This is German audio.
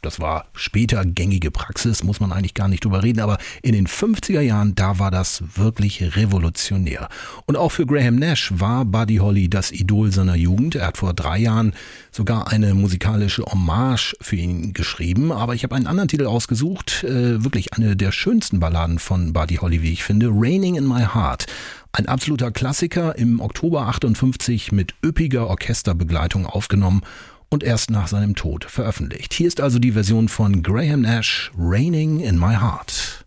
Das war später gängige Praxis, muss man eigentlich gar nicht drüber reden, aber in den 50er Jahren, da war das wirklich revolutionär. Und auch für Graham Nash war Buddy Holly das Idol seiner Jugend. Er hat vor 3 Jahren sogar eine musikalische Hommage für ihn geschrieben, aber ich habe einen anderen Titel ausgesucht, wirklich eine der schönsten Balladen von Buddy Holly, wie ich finde, Raining in My Heart. Ein absoluter Klassiker, im Oktober 58 mit üppiger Orchesterbegleitung aufgenommen und erst nach seinem Tod veröffentlicht. Hier ist also die Version von Graham Nash, Raining in My Heart.